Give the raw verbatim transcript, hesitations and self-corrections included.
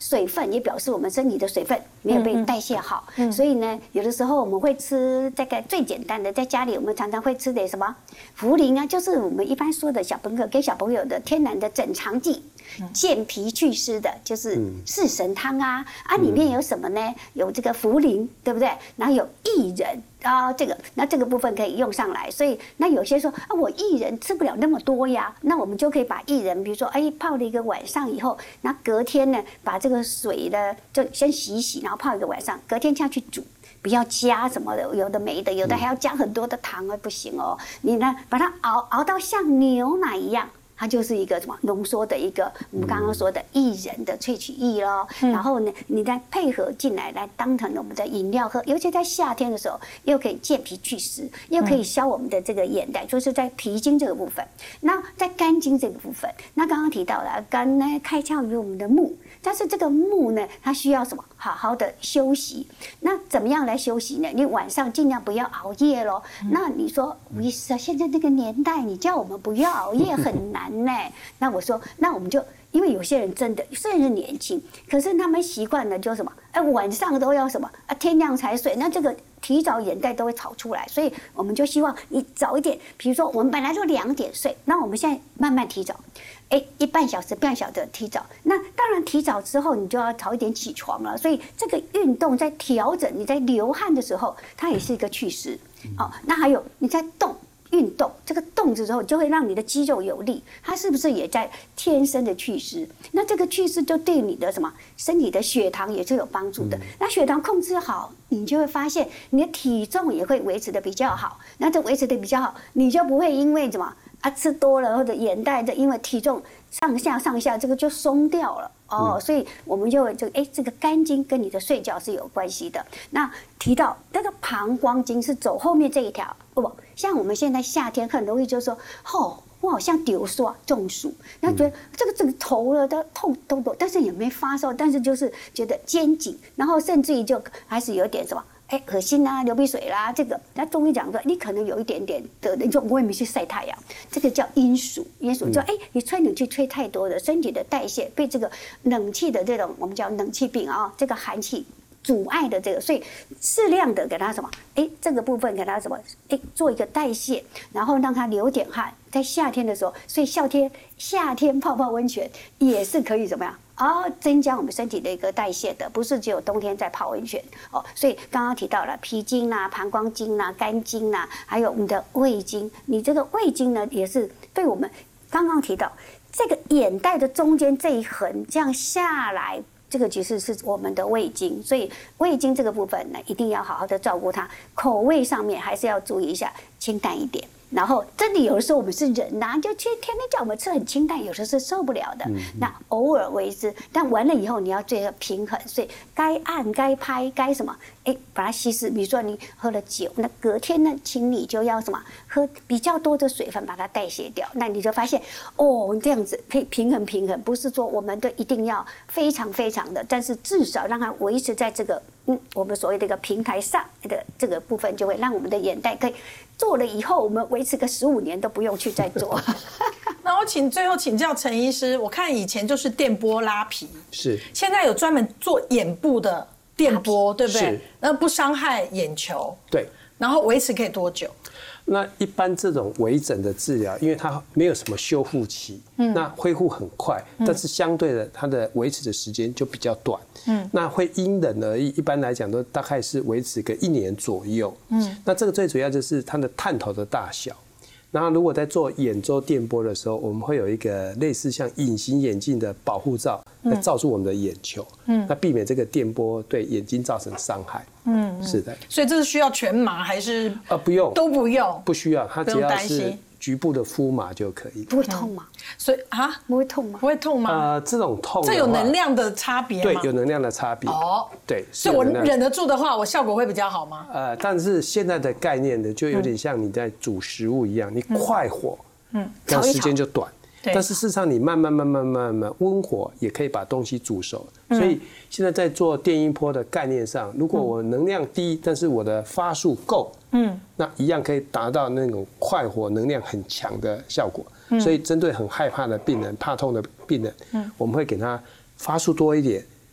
水分也表示我们身体的水分没有被代谢好，嗯嗯、所以呢，有的时候我们会吃这个最简单的，在家里我们常常会吃点什么茯苓啊，就是我们一般说的小朋友给小朋友的天然的整肠剂。健脾祛湿的，就是四神汤啊，啊，里面有什么呢？有这个茯苓，对不对？然后有薏仁啊，这个，那这个部分可以用上来。所以，那有些说啊，我薏仁吃不了那么多呀，那我们就可以把薏仁，比如说，哎，泡了一个晚上以后，那隔天呢，把这个水呢，就先洗一洗，然后泡一个晚上，隔天下去煮。不要加什么的，有的没的，有的还要加很多的糖啊，不行哦。你呢，把它熬熬到像牛奶一样。它就是一个什么浓缩的一个我们刚刚说的薏仁的萃取液咯，嗯、然后呢，你再配合进来，来当成我们的饮料喝，尤其在夏天的时候，又可以健脾祛湿，又可以消我们的这个眼袋，就是在脾经这个部分。那在肝经这个部分，那刚刚提到了肝呢开窍于我们的目，但是这个目呢，它需要什么？好好的休息。那怎么样来休息呢？你晚上尽量不要熬夜咯。嗯、那你说吴医师啊，现在这个年代，你叫我们不要熬夜很难。那我说，那我们就因为有些人真的虽然是年轻，可是他们习惯了就什么，哎，晚上都要什么啊，天亮才睡，那这个提早眼袋都会吵出来，所以我们就希望你早一点，比如说我们本来就两点睡，那我们现在慢慢提早，哎，一半小时、半小时提早。那当然提早之后，你就要早一点起床了，所以这个运动在调整，你在流汗的时候，它也是一个祛湿哦。那还有你在动。运动这个动之后，就会让你的肌肉有力，它是不是也在天生的祛湿？那这个祛湿就对你的什么身体的血糖也是有帮助的。那血糖控制好，你就会发现你的体重也会维持的比较好。那这维持的比较好，你就不会因为什么啊吃多了或者眼袋的，因为体重上下上下这个就松掉了。哦，所以我们就就哎，这个肝经跟你的睡觉是有关系的。那提到那个膀胱经是走后面这一条，不不，像我们现在夏天很容易就说，哦，我好像丢刷中暑，然后觉得这个这个头了都痛痛痛，但是也没发烧，但是就是觉得肩颈，然后甚至于就还是有点什么。哎，恶心啊，流鼻水啦，这个那中医讲说，你可能有一点点的，你就我也没去晒太阳，这个叫阴暑，阴暑就哎，你吹冷气吹太多了，身体的代谢被这个冷气的这种我们叫冷气病啊，这个寒气阻碍的这个，所以适量的给它什么，哎，这个部分给它什么，哎，做一个代谢，然后让它流点汗，在夏天的时候，所以夏天夏天泡泡温泉也是可以怎么样？啊，增加我们身体的一个代谢的，不是只有冬天在泡温泉哦。所以刚刚提到了脾经啦、膀胱经啦、肝经啦，还有我们的胃经。你这个胃经呢，也是对我们刚刚提到这个眼袋的中间这一横这样下来，这个其实是我们的胃经。所以胃经这个部分呢，一定要好好的照顾它。口味上面还是要注意一下，清淡一点。然后真的有的时候我们是人呐、啊，就天天叫我们吃很清淡，有时是受不了的。嗯、那偶尔为之，但完了以后你要最平衡，所以该按该拍该什么，哎，把它稀释。比如说你喝了酒，那隔天呢，请你就要什么喝比较多的水分把它代谢掉。那你就发现哦，这样子可以平衡平衡，不是说我们都一定要非常非常的，但是至少让它维持在这个嗯我们所谓的一个平台上的这个部分，就会让我们的眼袋可以。做了以后，我们维持个十五年都不用去再做。 那我请最后请教陈医师，我看以前就是电波拉皮， 是现在有专门做眼部的电波，对不对？那不伤害眼球， 对。 然后维持可以多久？ 那一般这种微整的治疗，因为它没有什么修复期，嗯，那恢复很快，嗯、但是相对的，它的维持的时间就比较短，嗯，那会因人而异。一般来讲，都大概是维持个一年左右，嗯，那这个最主要就是它的探头的大小。然后，如果在做眼周电波的时候，我们会有一个类似像隐形眼镜的保护罩来罩住我们的眼球，嗯，那避免这个电波对眼睛造成伤害。嗯，是的。 所以这是需要全麻还是？ 呃，不用， 都不用， 不需要，它只要是局部的敷麻就可以。 不会痛吗？ 所以啊， 不会痛吗？ 不会痛吗？ 呃，这种痛， 这有能量的差别吗？ 对，有能量的差别。哦，对， 所以我忍得住的话，我效果会比较好吗？ 呃，但是现在的概念呢，就有点像你在煮食物一样，你快火，嗯，那时间就短。但是事实上，你慢慢慢慢慢慢温火也可以把东西煮熟。所以现在在做电音波的概念上，如果我能量低，但是我的发数够，嗯，那一样可以达到那种快火能量很强的效果。所以针对很害怕的病人、怕痛的病人，嗯，我们会给他发数多一点，